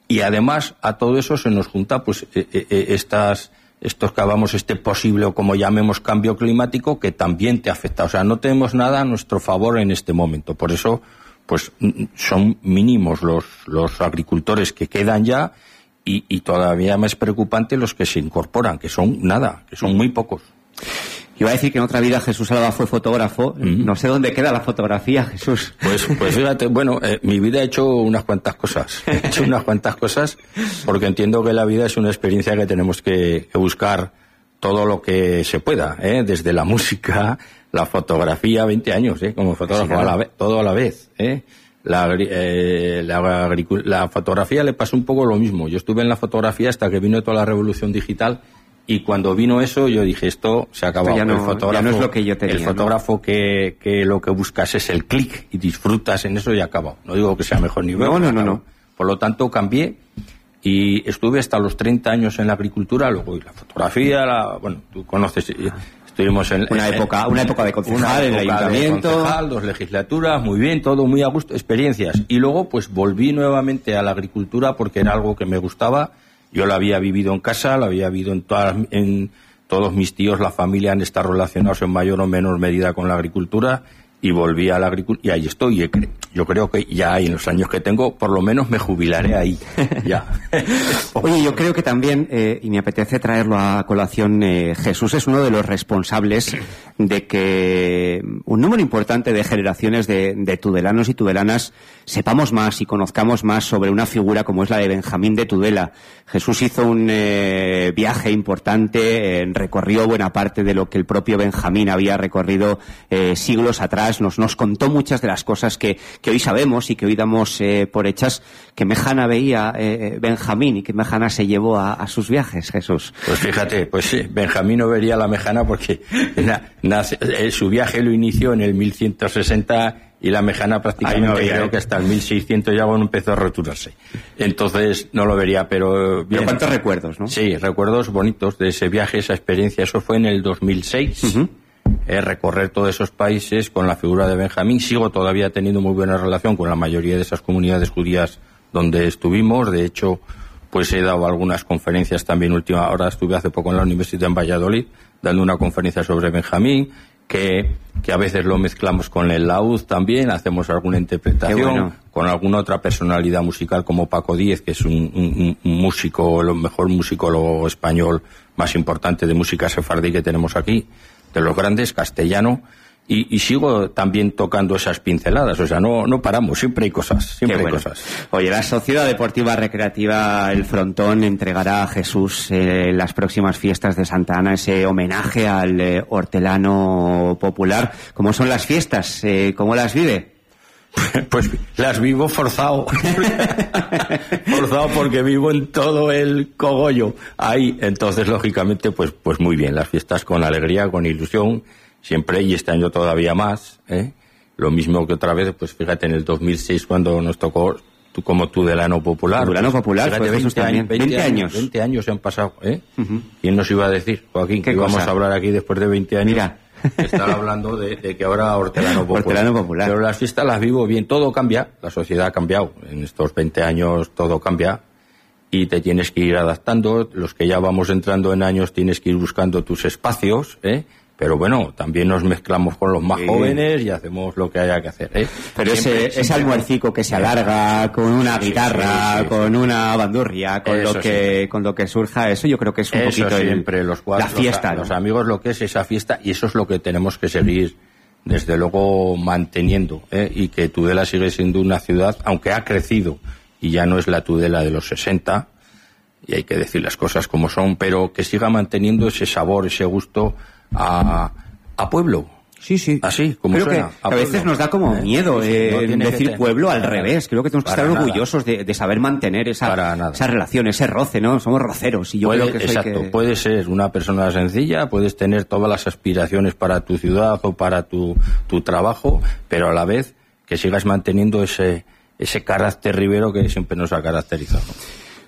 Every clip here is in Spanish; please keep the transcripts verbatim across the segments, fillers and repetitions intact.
Y además a todo eso se nos junta pues eh, eh, estas estos que hablamos, este posible, o como llamemos, cambio climático, que también te afecta. O sea, no tenemos nada a nuestro favor en este momento. Por eso, pues son mínimos los, los agricultores que quedan ya, y, y todavía más preocupante los que se incorporan, que son nada, que son muy pocos. Iba a decir que en otra vida Jesús Alba fue fotógrafo. Mm-hmm. No sé dónde queda la fotografía, Jesús. Pues, pues fíjate, bueno, eh, mi vida he hecho unas cuantas cosas. He hecho unas cuantas cosas porque entiendo que la vida es una experiencia que tenemos que, que buscar todo lo que se pueda, ¿eh? Desde la música, la fotografía, veinte años, ¿eh? Como fotógrafo, sí, claro. a la vez, todo a la vez, ¿eh? La, eh, la, la fotografía le pasó un poco lo mismo. Yo estuve en la fotografía hasta que vino toda la revolución digital. Y cuando vino eso, yo dije, esto se ha acabado. Ya no, el fotógrafo, ya no es lo que yo tenía, el fotógrafo ¿no? que, que lo que buscas es el clic y disfrutas en eso y acabado. No digo que sea mejor nivel. No, no, no, no. Por lo tanto, cambié y estuve hasta los treinta años en la agricultura, luego la fotografía, la, bueno, tú conoces, estuvimos en... Una en, época una época de concejal en el ayuntamiento. De concejal, dos legislaturas, muy bien, todo muy a gusto, experiencias. Y luego, pues volví nuevamente a la agricultura porque era algo que me gustaba. Yo lo había vivido en casa, lo había vivido en, todas, en todos mis tíos, la familia han estado relacionados en mayor o menor medida con la agricultura, y volví a la agricultura, y ahí estoy. Yo creo que ya en los años que tengo, por lo menos me jubilaré ahí. Ya. Oye, yo creo que también, eh, y me apetece traerlo a colación, eh, Jesús es uno de los responsables de que un número importante de generaciones de, de tudelanos y tudelanas sepamos más y conozcamos más sobre una figura como es la de Benjamín de Tudela. Jesús hizo un eh, viaje importante, eh, recorrió buena parte de lo que el propio Benjamín había recorrido eh, siglos atrás, nos, nos contó muchas de las cosas que, que hoy sabemos y que hoy damos eh, por hechas, que Mejana veía eh, Benjamín y que Mejana se llevó a, a sus viajes, Jesús. Pues fíjate, pues sí, Benjamín no vería la Mejana porque na, nace, eh, su viaje lo inició en el mil ciento sesenta y la Mejana prácticamente no creo que hasta el mil seiscientos ya bueno, empezó a returarse. Entonces no lo vería, pero... Bien. Pero cuántos recuerdos, ¿no? Sí, recuerdos bonitos de ese viaje, esa experiencia. Eso fue en el dos mil seis. Uh-huh. Eh, recorrer todos esos países con la figura de Benjamín. Sigo todavía teniendo muy buena relación con la mayoría de esas comunidades judías donde estuvimos. De hecho, pues he dado algunas conferencias también última. Ahora estuve hace poco en la Universidad en Valladolid dando una conferencia sobre Benjamín. Que, que a veces lo mezclamos con el laúd también, hacemos alguna interpretación, bueno. Con alguna otra personalidad musical como Paco Díez, que es un, un, un músico, el mejor musicólogo español más importante de música sefardí que tenemos aquí, de los grandes, castellano, y, y sigo también tocando esas pinceladas, o sea, no, no paramos, siempre hay cosas, siempre bueno. hay cosas. Oye, la Sociedad Deportiva Recreativa El Frontón entregará a Jesús eh, las próximas fiestas de Santa Ana, ese homenaje al eh, hortelano popular. ¿Cómo son las fiestas? Eh, ¿Cómo las vive? Pues las vivo forzado. Forzado porque vivo en todo el cogollo ahí. Entonces, lógicamente, pues, pues muy bien, las fiestas con alegría, con ilusión, siempre, y este año todavía más, ¿eh? Lo mismo que otra vez, pues fíjate, en el dos mil seis cuando nos tocó tú como Tudelano Popular. Tudelano pues, Popular, fíjate, pues veinte, años, veinte años. veinte años se han pasado, ¿eh? Uh-huh. ¿Quién nos iba a decir, Joaquín, que íbamos a hablar aquí después de veinte años? Mira. Estar hablando de, de que ahora hortelano popular. Hortelano popular. Pero las fiestas las vivo bien, todo cambia, la sociedad ha cambiado, en estos veinte años todo cambia y te tienes que ir adaptando, los que ya vamos entrando en años tienes que ir buscando tus espacios, ¿eh? Pero bueno, también nos mezclamos con los más sí. jóvenes y hacemos lo que haya que hacer, ¿eh? Pero siempre, ese, ese almuercico que se alarga con una sí, guitarra, sí, sí, sí, con sí. una bandurria, con eso lo que sí. con lo que surja, eso yo creo que es un eso poquito siempre, el, los cuatro, la fiesta. Los, ¿no? los amigos, lo que es esa fiesta, y eso es lo que tenemos que seguir, desde luego, manteniendo, ¿eh? Y que Tudela sigue siendo una ciudad, aunque ha crecido y ya no es la Tudela de los sesenta, y hay que decir las cosas como son, pero que siga manteniendo ese sabor, ese gusto a... a pueblo. Sí, sí. Así, como creo suena. Que a, a veces nos da como ¿Eh? miedo eh, no decir que pueblo al revés. Creo que tenemos que estar nada. orgullosos de, de saber mantener esa, esa relación, ese roce, ¿no? Somos roceros y yo Puede, creo que exacto, que... puedes ser una persona sencilla, puedes tener todas las aspiraciones para tu ciudad o para tu, tu trabajo, pero a la vez que sigas manteniendo ese, ese carácter ribero que siempre nos ha caracterizado.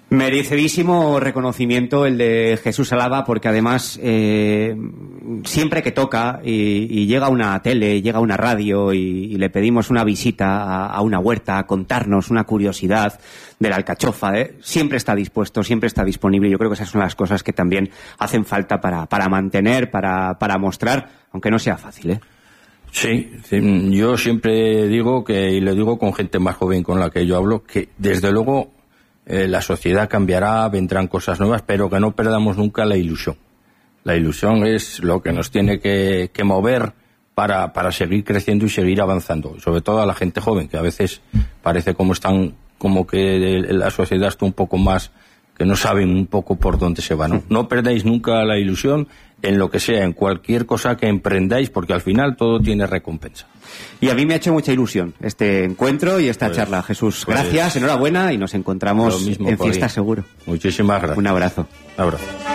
Merecidísimo reconocimiento el de Jesús Alaba, porque además eh, siempre que toca y, y llega una tele, llega una radio y, y le pedimos una visita a, a una huerta, a contarnos una curiosidad de la alcachofa, ¿eh? siempre está dispuesto, siempre está disponible. Yo creo que esas son las cosas que también hacen falta para, para mantener, para, para mostrar, aunque no sea fácil, ¿eh? Sí, sí, yo siempre digo que, y le digo con gente más joven con la que yo hablo, que desde luego Eh, la sociedad cambiará, vendrán cosas nuevas, pero que no perdamos nunca la ilusión. La ilusión es lo que nos tiene que, que mover para, para seguir creciendo y seguir avanzando. Y sobre todo a la gente joven, que a veces parece como están, como que la sociedad está un poco más, que no saben un poco por dónde se va, ¿no? No perdáis nunca la ilusión en lo que sea, en cualquier cosa que emprendáis, porque al final todo tiene recompensa. Y a mí me ha hecho mucha ilusión este encuentro y esta pues, charla. Jesús, pues, gracias, enhorabuena y nos encontramos en fiesta seguro. Muchísimas gracias. Un abrazo. Un abrazo.